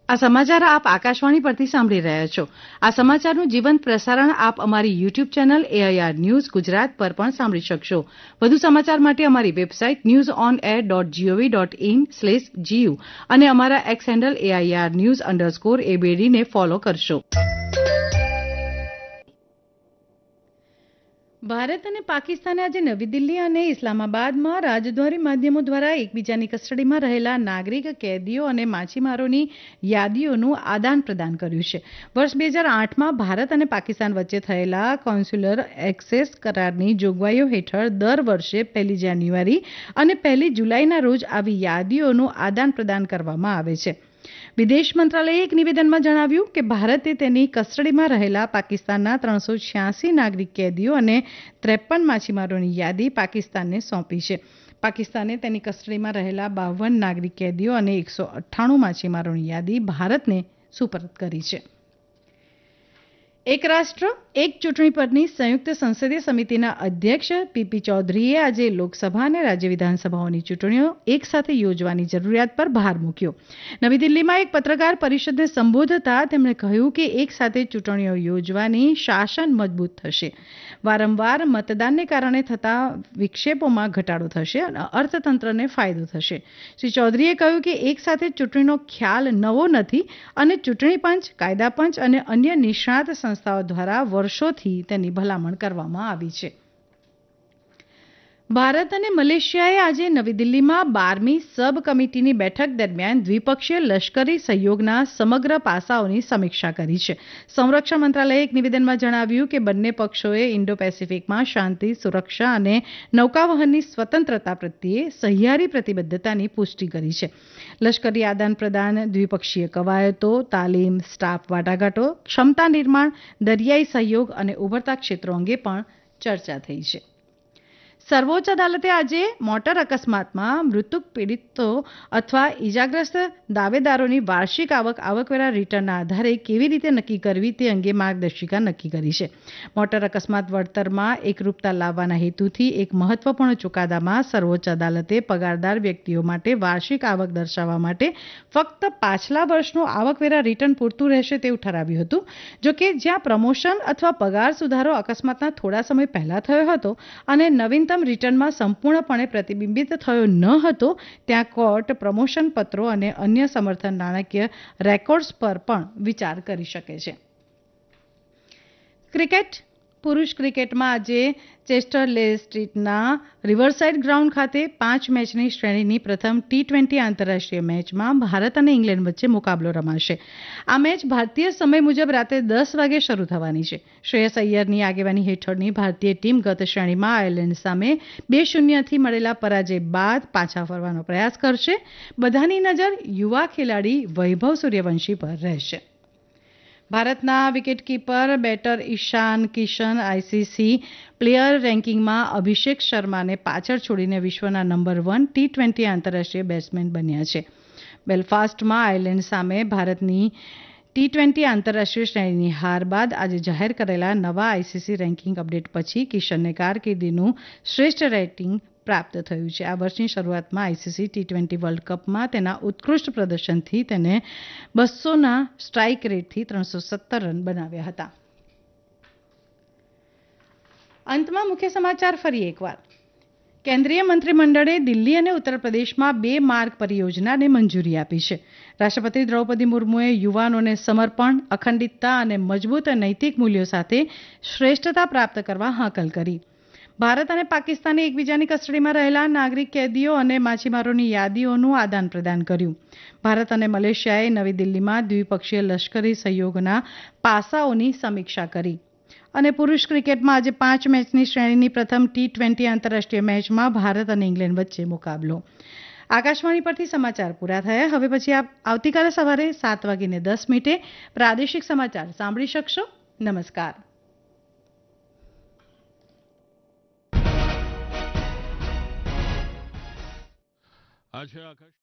આ સમાચાર આપ આકાશવાણી પરથી સાંભળી રહ્યા છો. આ સમાચારનું જીવંત પ્રસારણ આપ અમારી YouTube channel AIR news Gujarat પર પણ સાંભળી શકશો. વધુ સમાચાર માટે અમારી વેબસાઇટ newsonair.gov.in/gu અને અમારા એક્સ હેન્ડલ AIR_news_ABD ને ફોલો કરશો. ભારત અને પાકિસ્તાને આજે નવી દિલ્હી અને ઇસ્લામાબાદમાં રાજદ્વારી માધ્યમો દ્વારા એકબીજાની કસ્ટડીમાં રહેલા નાગરિક કેદીઓ અને માછીમારોની યાદીઓનું આદાન પ્રદાન કર્યું છે. વર્ષ 2008માં ભારત અને પાકિસ્તાન વચ્ચે થયેલા કોન્સ્યુલર એક્સેસ કરારની જોગવાઈઓ હેઠળ દર વર્ષે 1 જાન્યુઆરી અને 1 જુલાઈના રોજ આવી યાદીઓનું આદાન પ્રદાન કરવામાં આવે છે. વિદેશ મંત્રાલયે એક નિવેદનમાં જણાવ્યું કે ભારતે તેની કસ્ટડીમાં રહેલા પાકિસ્તાનના 386 નાગરિક કેદીઓ અને 53 માછીમારોની યાદી પાકિસ્તાનને સોંપી છે. પાકિસ્તાને તેની કસ્ટડીમાં રહેલા 52 નાગરિક કેદીઓ અને 198 માછીમારોની યાદી ભારતને સુપરત કરી છે. એક રાષ્ટ્ર એક ચૂંટણી પરની સંયુક્ત સંસદીય સમિતિના અધ્યક્ષ પીપી ચૌધરીએ આજે લોકસભા અને રાજ્ય વિધાનસભાઓની ચૂંટણીઓ એક સાથે યોજવાની જરૂરિયાત પર ભાર મૂક્યો. નવી દિલ્હીમાં એક પત્રકાર પરિષદને સંબોધતા તેમણે કહ્યું કે એક સાથે ચૂંટણીઓ યોજવાની શાસન મજબૂત થશે, વારંવાર મતદાનને કારણે થતા વિક્ષેપોમાં ઘટાડો થશે અને અર્થતંત્રને ફાયદો થશે. શ્રી ચૌધરીએ કહ્યું કે એક સાથે ચૂંટણીનો ખ્યાલ નવો નથી અને ચૂંટણી પંચ, કાયદા પંચ અને અન્ય નિષ્ણાત સંસ્થાઓ દ્વારા વર્ષોથી તેની ભલામણ કરવામાં આવી છે. ભારત અને મલેશિયાએ આજે નવી દિલ્હીમાં 12મી સબ કમિટીની બેઠક દરમિયાન દ્વિપક્ષીય લશ્કરી સહયોગના સમગ્ર પાસાઓની સમીક્ષા કરી છે. સંરક્ષણ મંત્રાલયે એક નિવેદનમાં જણાવ્યું કે બંને પક્ષોએ ઇન્ડો પેસિફિકમાં શાંતિ, સુરક્ષા અને નૌકાવહનની સ્વતંત્રતા પ્રત્યે સહિયારી પ્રતિબદ્ધતાની પુષ્ટિ કરી છે. લશ્કરી આદાન પ્રદાન, દ્વિપક્ષીય કવાયતો, તાલીમ, સ્ટાફ વાટાઘાટો, ક્ષમતા નિર્માણ, દરિયાઈ સહયોગ અને ઉભરતા ક્ષેત્રો અંગે પણ ચર્ચા થઈ છે. સર્વોચ્ચ અદાલતે આજે મોટર અકસ્માતમાં મૃત્યુ પીડિતો અથવા ઇજાગ્રસ્ત દાવેદારોની વાર્ષિક આવકવેરા રિટર્નના આધારે કેવી રીતે નક્કી કરવી તે અંગે માર્ગદર્શિકા નક્કી કરી છે. મોટર અકસ્માત વળતરમાં એકરૂપતા લાવવાના હેતુથી એક મહત્વપૂર્ણ ચુકાદામાં સર્વોચ્ચ અદાલતે પગારદાર વ્યક્તિઓ માટે વાર્ષિક આવક દર્શાવવા માટે ફક્ત પાછલા વર્ષનું આવકવેરા રિટર્ન પૂરતું રહેશે તેવું ઠરાવ્યું હતું. જોકે જ્યાં પ્રમોશન અથવા પગાર સુધારો અકસ્માતના થોડા સમય પહેલા થયો હતો અને નવીનતમ રિટર્નમાં સંપૂર્ણપણે પ્રતિબિંબિત થયો ન હતો, ત્યાં કોર્ટ પ્રમોશન પત્રો અને અન્ય સમર્થન નાણાકીય રેકોર્ડ્સ પર પણ વિચાર કરી શકે છે. ક્રિકેટ પુરુષ ક્રિકેટમાં આજે ચેસ્ટરલે સ્ટ્રીટના રિવરસાઇડ ગ્રાઉન્ડ ખાતે 5 મેચની શ્રેણીની પ્રથમ T20 આંતરરાષ્ટ્રીય મેચમાં ભારત અને ઇંગ્લેન્ડ વચ્ચે મુકાબલો રમાશે. આ મેચ ભારતીય સમય મુજબ રાતે 10 વાગે શરૂ થવાની છે. શ્રેયસ અય્યરની આગેવાની હેઠળની ભારતીય ટીમ ગત શ્રેણીમાં આયર્લેન્ડ સામે 2-0થી મળેલા પરાજય બાદ પાછા ફરવાનો પ્રયાસ કરશે. બધાની નજર યુવા ખેલાડી વૈભવ સૂર્યવંશી પર રહેશે. ભારતના વિકેટકીપર બેટર ઈશાન કિશન ICC પ્લેયર રેન્કિંગમાં અભિષેક શર્માને પાછળ છોડીને વિશ્વના નંબર 1 T20 આંતરરાષ્ટ્રીય બેટ્સમેન બન્યા છે. બેલફાસ્ટમાં આયર્લેન્ડ સામે ભારતની T20 આંતરરાષ્ટ્રીય શ્રેણીની હાર બાદ આજે જાહેર કરેલા નવા ICC રેન્કિંગ અપડેટ પછી કિશનને કારકિર્દીનું શ્રેષ્ઠ રેટિંગ પ્રાપ્ત થયું છે. આ વર્ષની શરૂઆતમાં ICC T20 વર્લ્ડ કપમાં તેના ઉત્કૃષ્ટ પ્રદર્શનથી તેને 200ના સ્ટ્રાઇક રેટથી 317 રન બનાવ્યા હતા. અંતમાં મુખ્ય સમાચાર ફરી એકવાર. કેન્દ્રીય મંત્રીમંડળે દિલ્હી અને ઉત્તર પ્રદેશમાં 2 માર્ગ પરિયોજનાને મંજૂરી આપી છે. રાષ્ટ્રપતિ દ્રૌપદી મુર્મુએ યુવાનોને સમર્પણ, અખંડિતતા અને મજબૂત નૈતિક મૂલ્યો સાથે શ્રેષ્ઠતા પ્રાપ્ત કરવા હાકલ કરી. ભારત અને પાકિસ્તાને એકબીજાની કસ્ટડીમાં રહેલા નાગરિક કેદીઓ અને માછીમારોની યાદીઓનું આદાન પ્રદાન કર્યું. ભારત અને મલેશિયાએ નવી દિલ્હીમાં દ્વિપક્ષીય લશ્કરી સહયોગના પાસાઓની સમીક્ષા કરી. અને પુરુષ ક્રિકેટમાં આજે 5 મેચની શ્રેણીની પ્રથમ T20 આંતરરાષ્ટ્રીય મેચમાં ભારત અને ઇંગ્લેન્ડ વચ્ચે મુકાબલો. આકાશવાણી પરથી સમાચાર પૂરા થયા. હવે પછી આપ આવતીકાલે સવારે 7:10 પ્રાદેશિક સમાચાર સાંભળી શકશો. નમસ્કાર. अच्छा आकाश